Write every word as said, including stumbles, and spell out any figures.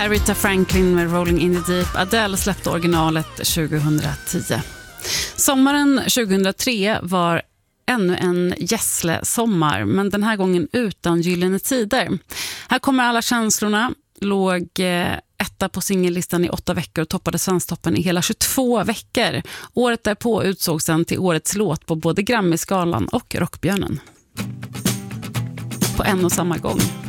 Aretha Franklin med Rolling in the Deep. Adele släppte originalet tjugohundratio. Sommaren tjugohundratre var ännu en Gessle-sommar, men den här gången utan gyllene tider. Här kommer alla känslorna, låg etta på singellistan i åtta veckor och toppade Svensktoppen i hela tjugotvå veckor. Året därpå utsågs den till årets låt på både Grammy-skalan och Rockbjörnen. På en och samma gång.